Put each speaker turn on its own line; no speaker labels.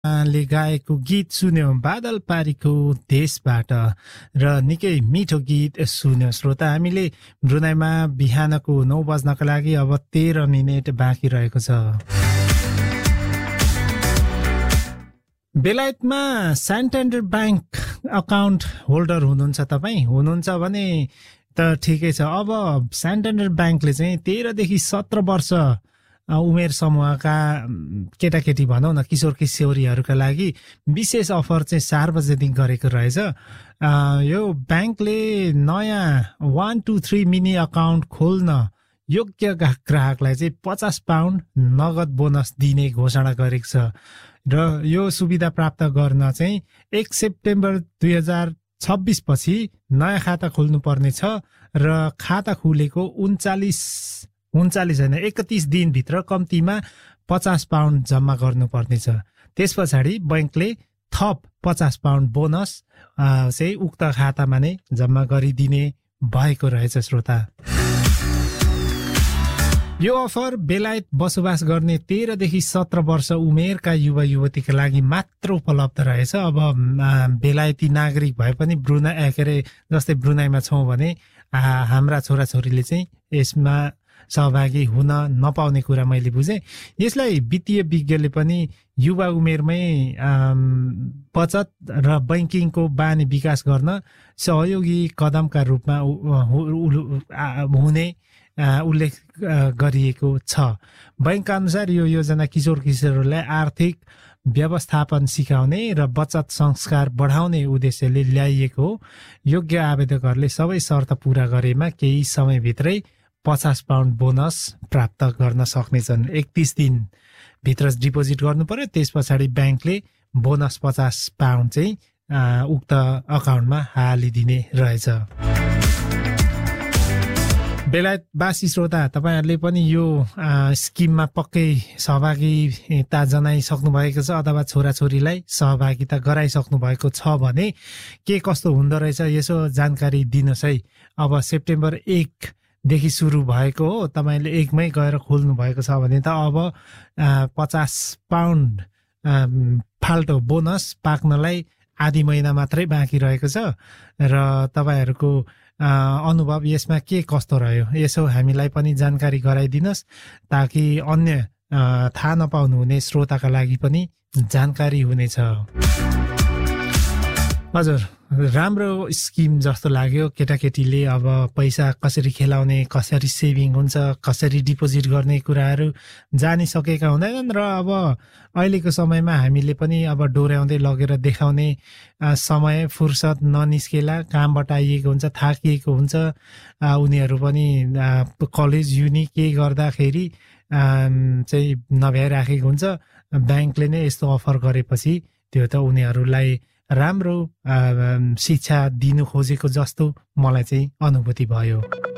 ले गाएको गीत सुन्यौं बादल पारीको देशबाट र निकै मिठो गीत सुन्यौं श्रोता। हामीले ब्रुनाईमा बिहानको 9 बज्नको लागि अब 13 मिनेट बाँकी रहेको छ। बेलायतमा सैन्टेन्डर बैंक अकाउन्ट होल्डर हुनुहुन्छ तपाईँ हुनुहुन्छ भने त ठिकै छ। अब सैन्टेन्डर बैंकले चाहिँ 13 देखि 17 वर्ष उमेर समूहका केटाकेटी भनौँ न किशोर किशोरीहरूका लागि विशेष अफर चाहिँ सार्वजनिक गरेको रहेछ। यो बैंकले नयाँ 123 मिनी अकाउन्ट खोल्न योग्य ग्राहकलाई चाहिँ 50 पाउन्ड नगद बोनस दिने घोषणा गरेको छ र यो सुविधा प्राप्त गर्न चाहिँ 1 सेप्टेम्बर 2026 पछि नयाँ खाता खोल्नु पर्ने छ र खाता खुलेको 39 होइन 31 दिनभित्र कम्तीमा 50 पाउन्ड जम्मा गर्नुपर्नेछ। त्यस पछाडि बैंकले थप 50 पाउन्ड बोनस चाहिँ उक्त खातामा नै जम्मा गरिदिने भएको रहेछ श्रोता। यो अफर बेलायत बसोबास गर्ने 13 देखि 17 वर्ष उमेरका युवा युवतीका लागि मात्र उपलब्ध रहेछ। अब बेलायती नागरिक भए पनि जस्तै ब्रुनाईमा छौँ भने हाम्रा छोराछोरीले चाहिँ यसमा सहभागी हुन नपाउने कुरा मैले बुझेँ। यसलाई वित्तीय विज्ञले पनि युवा उमेरमै बचत र बैंकिङको बानी विकास गर्न सहयोगी कदमका रूपमा हुने उल्लेख गरिएको छ। बैंकका अनुसार यो योजना किशोर किशोरहरूलाई आर्थिक व्यवस्थापन सिकाउने र बचत संस्कार बढाउने उद्देश्यले ल्याइएको हो। योग्य आवेदकहरूले सबै शर्त पूरा गरेमा केही समयभित्रै 50 पाउन्ड बोनस प्राप्त गर्न सक्नेछन्। 31 दिन भित्र डिपोजिट गर्नु पर्यो। त्यस पछाडि बैंकले बोनस 50 पाउन्ड चाहिँ उक्त अकाउन्टमा हालिदिने रहेछ। बेलायतवासी श्रोता तपाईहरूले पनि यो स्किममा पक्कै सहभागिता जनाइसक्नु भएको छ अथवा छोराछोरीलाई सहभागिता गराइसक्नु भएको छ भने के कस्तो हुँदो रहेछ यसो जानकारी दिनुहोस् है। अब सेप्टेम्बर 1 देखि सुरु भएको हो। तपाईले 1 मै गएर खोल्नु भएको छ भने त अब 50 पाउन्ड फाल्टो बोनस पाक्नलाई आधी महिना मात्रै बाँकी रहेको छ र तपाईहरूको अनुभव यसमा के कस्तो रह्यो यसो हामीलाई पनि जानकारी गराइदिनुहोस् ताकि अन्य थाहा नपाउनु हुने श्रोताका लागि पनि जानकारी हुनेछ। हजुर राम्रो स्किम जस्तो लाग्यो। केटाकेटीले अब पैसा कसरी खेलाउने कसरी सेभिङ हुन्छ कसरी डिपोजिट गर्ने कुराहरू जानिसकेका हुँदैनन् र अब अहिलेको समयमा हामीले पनि अब डोर्याउँदै लगेर देखाउने समय फुर्सद ननिस्केला कामबाट आइएको हुन्छ थाकिएको हुन्छ। उनीहरू पनि कलेज युनि के गर्दाखेरि चाहिँ नभ्याइराखेको हुन्छ। बैंकले नै यस्तो अफर गरेपछि त्यो त उनीहरूलाई राम्रो शिक्षा दिनु खोजेको जस्तो मलाई चाहिँ अनुभूति भयो।